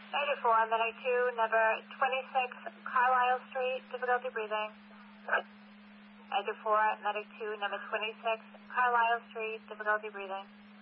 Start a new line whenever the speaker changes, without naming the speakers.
94, medic 2, number 26, Carlisle Street, difficulty breathing. 94, medic 2, number 26, Carlisle Street, difficulty breathing.